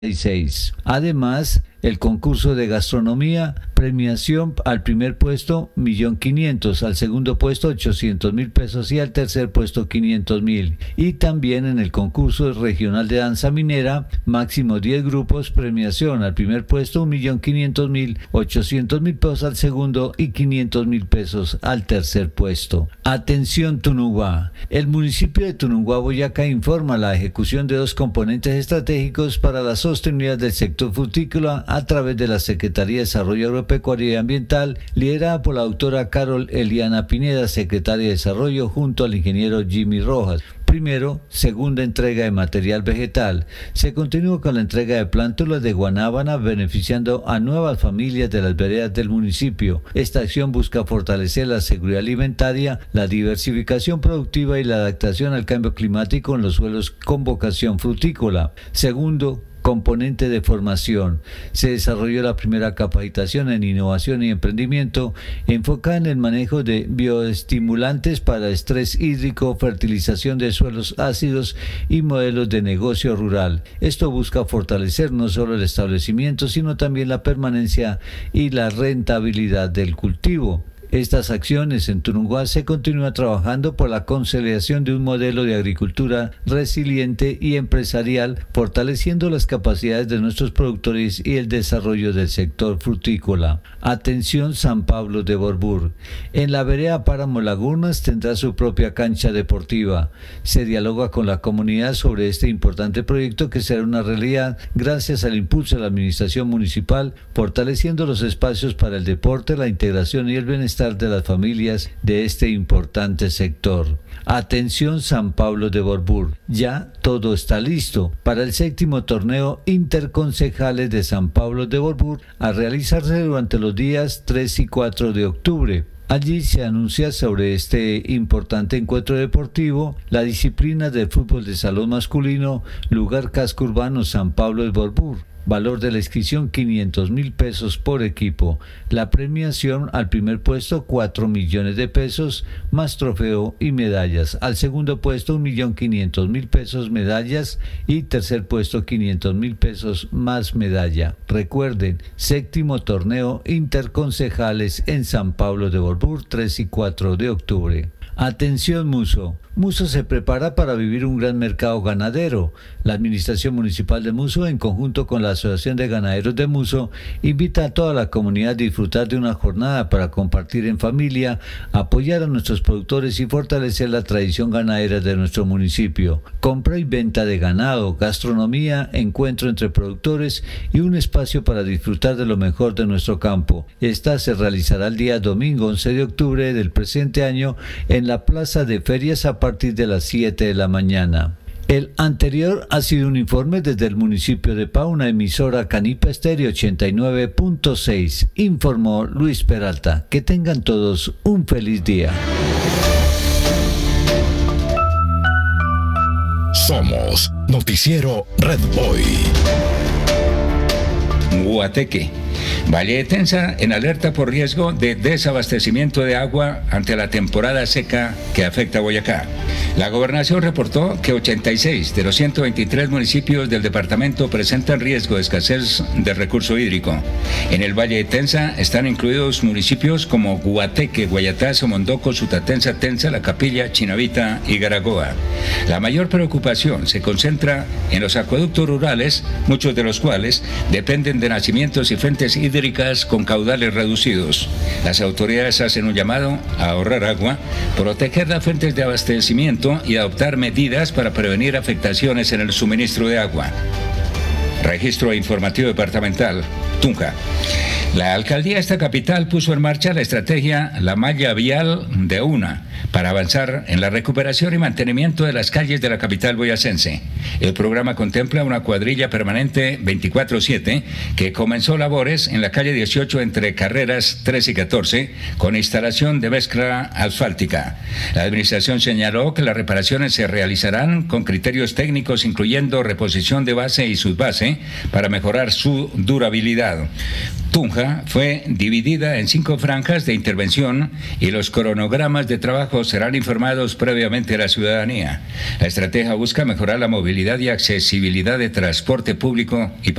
Además, el concurso de gastronomía, premiación al primer puesto 1.500.000, al segundo puesto 800.000 pesos y al tercer puesto 500.000. Y también en el concurso regional de danza minera, máximo 10 grupos, premiación al primer puesto 1.500.000, 800.000 pesos al segundo y 500.000 pesos al tercer puesto. Atención Tununguá. El municipio de Tununguá, Boyacá, informa la ejecución de 2 componentes estratégicos para la sostenibilidad del sector frutícola a través de la Secretaría de Desarrollo Agropecuario y Ambiental, liderada por la doctora Carol Eliana Pineda, secretaria de Desarrollo, junto al ingeniero Jimmy Rojas. Primero, segunda entrega de material vegetal. Se continúa con la entrega de plántulas de guanábana, beneficiando a nuevas familias de las veredas del municipio. Esta acción busca fortalecer la seguridad alimentaria, la diversificación productiva y la adaptación al cambio climático en los suelos con vocación frutícola. Segundo, componente de formación. Se desarrolló la primera capacitación en innovación y emprendimiento enfocada en el manejo de bioestimulantes para estrés hídrico, fertilización de suelos ácidos y modelos de negocio rural. Esto busca fortalecer no solo el establecimiento, sino también la permanencia y la rentabilidad del cultivo. Estas acciones en Tununguá se continúa trabajando por la consolidación de un modelo de agricultura resiliente y empresarial, fortaleciendo las capacidades de nuestros productores y el desarrollo del sector frutícola. Atención San Pablo de Borbur. En la vereda Páramo Lagunas tendrá su propia cancha deportiva. Se dialoga con la comunidad sobre este importante proyecto que será una realidad gracias al impulso de la administración municipal, fortaleciendo los espacios para el deporte, la integración y el bienestar de las familias de este importante sector. Atención San Pablo de Borbur. Ya todo está listo para el 7º torneo interconcejales de San Pablo de Borbur, a realizarse durante los días 3 y 4 de octubre. Allí se anuncia sobre este importante encuentro deportivo la disciplina del fútbol de salón masculino, lugar casco urbano San Pablo de Borbur. Valor de la inscripción 500.000 pesos por equipo. La premiación al primer puesto 4 millones de pesos más trofeo y medallas. Al segundo puesto 1.500.000 pesos medallas y tercer puesto 500.000 pesos más medalla. Recuerden, 7º torneo interconcejales en San Pablo de Borbur, 3 y 4 de octubre. Atención Muso. Muso se prepara para vivir un gran mercado ganadero. La Administración Municipal de Muso, en conjunto con la Asociación de Ganaderos de Muso, invita a toda la comunidad a disfrutar de una jornada para compartir en familia, apoyar a nuestros productores y fortalecer la tradición ganadera de nuestro municipio. Compra y venta de ganado, gastronomía, encuentro entre productores y un espacio para disfrutar de lo mejor de nuestro campo. Esta se realizará el día domingo 11 de octubre del presente año en la Plaza de Ferias a partir de las 7 de la mañana. El anterior ha sido un informe desde el municipio de Pauna, emisora Canipa Estéreo 89.6. Informó Luis Peralta. Que tengan todos un feliz día. Somos Noticiero Red Boy. Guateque. Valle de Tensa en alerta por riesgo de desabastecimiento de agua ante la temporada seca que afecta a Boyacá. La gobernación reportó que 86 de los 123 municipios del departamento presentan riesgo de escasez de recurso hídrico. En el Valle de Tensa están incluidos municipios como Guateque, Guayatá, Somondoco, Sutatensa, Tensa, La Capilla, Chinavita y Garagoa. La mayor preocupación se concentra en los acueductos rurales, muchos de los cuales dependen de nacimientos y fuentes hídricas con caudales reducidos. Las autoridades hacen un llamado a ahorrar agua, proteger las fuentes de abastecimiento y adoptar medidas para prevenir afectaciones en el suministro de agua. Registro Informativo Departamental, Tunja. La alcaldía de esta capital puso en marcha la estrategia La Malla Vial de Una para avanzar en la recuperación y mantenimiento de las calles de la capital boyacense. El programa contempla una cuadrilla permanente 24/7 que comenzó labores en la calle 18 entre carreras 13 y 14 con instalación de mezcla asfáltica. La administración señaló que las reparaciones se realizarán con criterios técnicos incluyendo reposición de base y subbase para mejorar su durabilidad. Tunja fue dividida en 5 franjas de intervención y los cronogramas de trabajo serán informados previamente a la ciudadanía. La estrategia busca mejorar la movilidad y accesibilidad de transporte público y